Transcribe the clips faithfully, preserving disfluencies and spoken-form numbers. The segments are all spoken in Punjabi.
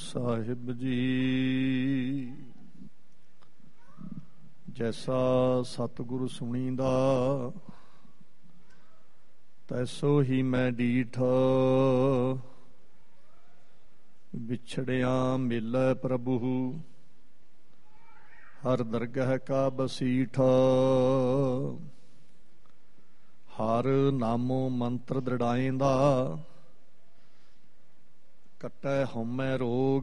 ਸਾਹਿਬ ਜੀ। ਜੈਸਾ ਸਤਿਗੁਰ ਸੁਣੀਂਦਾ ਤੈਸੋ ਹੀ ਮੈਂ ਡੀਠ। ਵਿਛੜਿਆ ਮਿਲੈ ਪ੍ਰਭੂ ਹਰ ਦਰਗਹ ਕਾ ਬਸੀਠ। ਹਰ ਨਾਮੋ ਮੰਤਰ ਦ੍ਰਿੜਾਇਂਦਾ ਕੱਟੈ ਹਉਮੈ ਰੋਗ।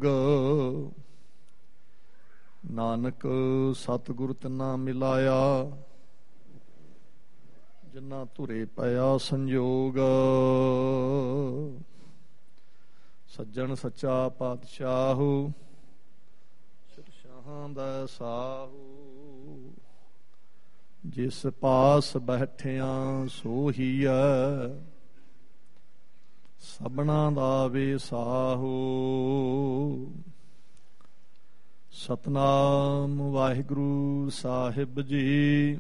ਨਾਨਕ ਸਤਿਗੁਰ ਤਿਨਾ ਮਿਲਾਇਆ ਜਿਨ੍ਹਾਂ ਧੁਰੇ ਪਿਆ ਸੰਜੋਗ। ਸੱਜਣ ਸੱਚਾ ਪਾਤਸ਼ਾਹੂ ਸ਼ਾਹਾਂ ਦਾ ਸਾਹੂ। ਜਿਸ ਪਾਸ ਬੈਠਿਆਂ ਸੋਹੀਐ ਸਭਨਾ ਦਾ ਵੇ ਸਾਹੂ। ਸਤਨਾਮ ਵਾਹਿਗੁਰੂ ਸਾਹਿਬ ਜੀ।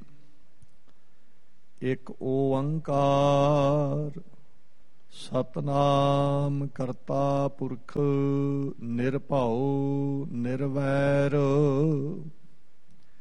ਇੱਕ ਓੰਕਾਰ ਸਤਨਾਮ ਕਰਤਾ ਪੁਰਖ ਨਿਰਭਉ ਨਿਰਵੈਰ।